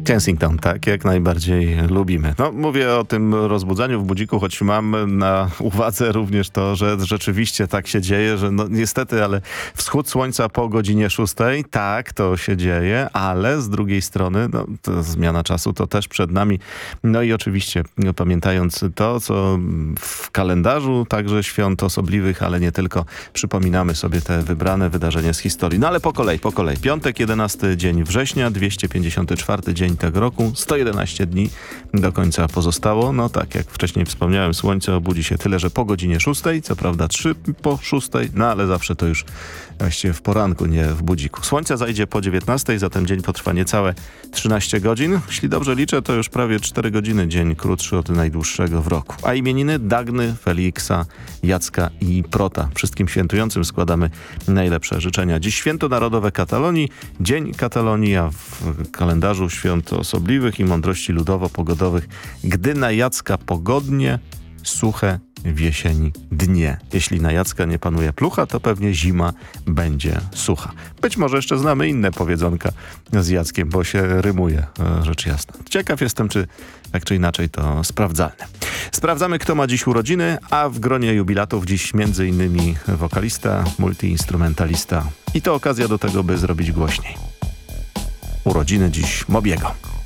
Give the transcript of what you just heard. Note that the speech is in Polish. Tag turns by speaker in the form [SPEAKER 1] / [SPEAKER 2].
[SPEAKER 1] Kensington, tak, jak najbardziej lubimy. No, mówię o tym rozbudzaniu w budziku, choć mam na uwadze również to, że rzeczywiście tak się dzieje, że no niestety, ale wschód słońca po godzinie 6, tak, to się dzieje, ale z drugiej strony, no, to zmiana czasu to też przed nami. No i oczywiście pamiętając to, co w kalendarzu także świąt osobliwych, ale nie tylko, przypominamy sobie te wybrane wydarzenia z historii. No ale po kolei. Piątek, 11 dzień września, 254 dzień tego roku, 111 dni do końca pozostało. No tak, jak wcześniej wspomniałem, słońce obudzi się tyle, że po godzinie 6, co prawda 3 po 6, no ale zawsze to już właściwie w poranku, nie w budziku. Słońce zajdzie po 19, zatem dzień potrwa niecałe 13 godzin. Jeśli dobrze liczę, to już prawie 4 godziny dzień krótszy od najdłuższego w roku. A imieniny Dagny, Feliksa, Jacka i Prota. Wszystkim świętującym składamy najlepsze życzenia. Dziś święto narodowe Katalonii, Dzień Katalonii, a w kalendarzu świąt osobliwych i mądrości ludowo-pogodowych gdy na Jacka pogodnie, suche w jesieni dnie. Jeśli na Jacka nie panuje plucha, to pewnie zima będzie sucha. Być może jeszcze znamy inne powiedzonka z Jackiem, bo się rymuje, rzecz jasna. Ciekaw jestem, czy tak czy inaczej to sprawdzalne. Sprawdzamy, kto ma dziś urodziny, a w gronie jubilatów dziś m.in. wokalista, multiinstrumentalista. I to okazja do tego, by zrobić głośniej. Urodziny dziś Mobiego.